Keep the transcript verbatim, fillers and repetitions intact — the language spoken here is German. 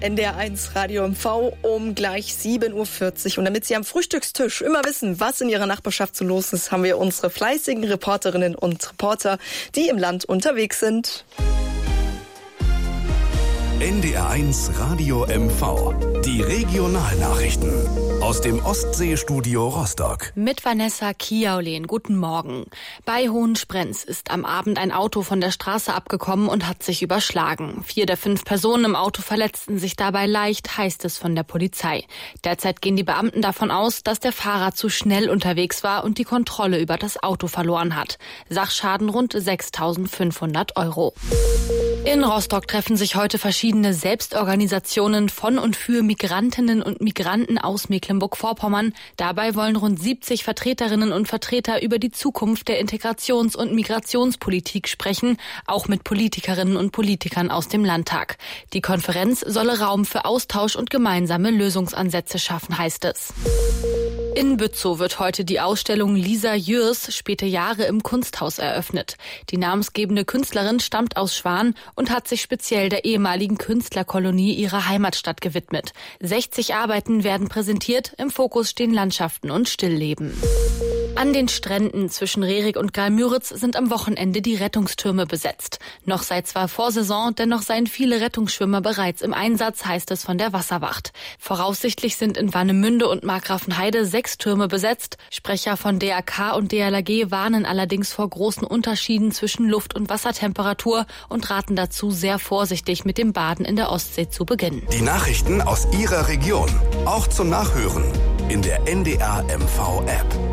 N D R eins Radio M V um gleich sieben Uhr vierzig. Und damit Sie am Frühstückstisch immer wissen, was in Ihrer Nachbarschaft so los ist, haben wir unsere fleißigen Reporterinnen und Reporter, die im Land unterwegs sind. N D R eins Radio M V. Die Regionalnachrichten aus dem Ostseestudio Rostock. Mit Vanessa Kiaulin. Guten Morgen. Bei Hohensprenz ist am Abend ein Auto von der Straße abgekommen und hat sich überschlagen. Vier der fünf Personen im Auto verletzten sich dabei leicht, heißt es von der Polizei. Derzeit gehen die Beamten davon aus, dass der Fahrer zu schnell unterwegs war und die Kontrolle über das Auto verloren hat. Sachschaden rund sechstausendfünfhundert Euro. In Rostock treffen sich heute verschiedene Selbstorganisationen von und für Migrantinnen und Migranten aus Mecklenburg-Vorpommern. Dabei wollen rund siebzig Vertreterinnen und Vertreter über die Zukunft der Integrations- und Migrationspolitik sprechen, auch mit Politikerinnen und Politikern aus dem Landtag. Die Konferenz solle Raum für Austausch und gemeinsame Lösungsansätze schaffen, heißt es. In Bützow wird heute die Ausstellung Lisa Jörs späte Jahre im Kunsthaus eröffnet. Die namensgebende Künstlerin stammt aus Schwan und hat sich speziell der ehemaligen Künstlerkolonie ihrer Heimatstadt gewidmet. sechzig Arbeiten werden präsentiert, im Fokus stehen Landschaften und Stillleben. An den Stränden zwischen Rerik und Galmüritz sind am Wochenende die Rettungstürme besetzt. Noch sei zwar Vorsaison, dennoch seien viele Rettungsschwimmer bereits im Einsatz, heißt es von der Wasserwacht. Voraussichtlich sind in Warnemünde und Markgrafenheide sechs Türme besetzt. Sprecher von D R K und D L R G warnen allerdings vor großen Unterschieden zwischen Luft- und Wassertemperatur und raten dazu, sehr vorsichtig mit dem Baden in der Ostsee zu beginnen. Die Nachrichten aus Ihrer Region, auch zum Nachhören in der N D R M V App.